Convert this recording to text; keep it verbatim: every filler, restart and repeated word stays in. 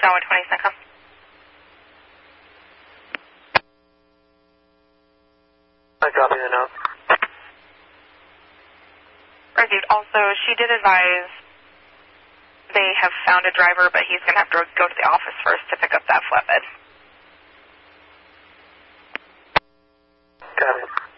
Tower twenty Central. I copy the note. Received. Also, she did advise they have found a driver, but he's going to have to go to the office first to pick up that flatbed. Got it.